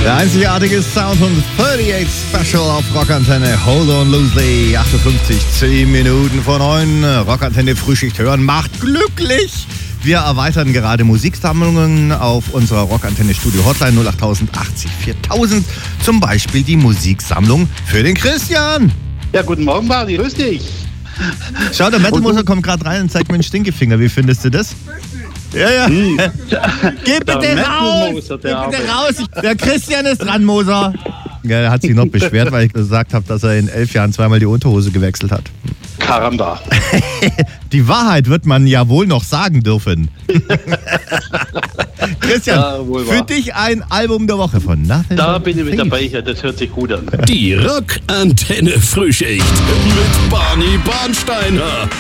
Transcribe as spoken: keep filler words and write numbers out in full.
Der einzigartige Sound von achtundachtzig Special auf Rockantenne. Hold on loosely. achtundfünfzig, zehn Minuten vor neun. Rockantenne Frühschicht hören macht glücklich. Wir erweitern gerade Musiksammlungen auf unserer Rockantenne Studio Hotline null acht achtzig viertausend. Zum Beispiel die Musiksammlung für den Christian. Ja, guten Morgen, Bardi. Grüß dich. Schau, der Metal-Moser kommt gerade rein und zeigt mir einen Stinkefinger. Wie findest du das? Ja, ja. Hm. Geh bitte raus! Geh bitte raus! Der Christian ist dran, Moser. Ja, er hat sich noch beschwert, weil ich gesagt habe, dass er in elf Jahren zweimal die Unterhose gewechselt hat. Karamba. Die Wahrheit wird man ja wohl noch sagen dürfen. Christian, ja, für dich ein Album der Woche von Nothing. Da bin ich mit dabei, das hört sich gut an. Die Rockantenne Frühschicht mit Barney Barnsteiner.